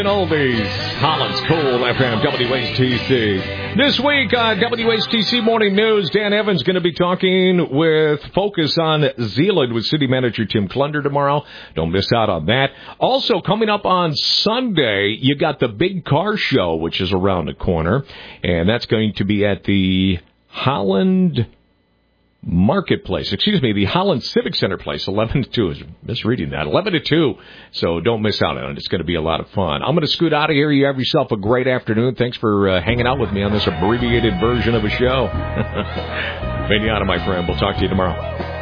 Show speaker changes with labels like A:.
A: Oldies, Holland's Cool FM, WHTC. This week on WHTC Morning News, Dan Evans going to be talking with Focus on Zeeland with City Manager Tim Klunder tomorrow. Don't miss out on that. Also, coming up on Sunday, you got the Big Car Show, which is around the corner, and that's going to be at the Holland Marketplace, the Holland Civic Center place, 11 to 2. I was misreading that, 11 to 2. So don't miss out on it. It's going to be a lot of fun. I'm going to scoot out of here. You have yourself a great afternoon. Thanks for hanging out with me on this abbreviated version of a show. Veniana, my friend. We'll talk to you tomorrow.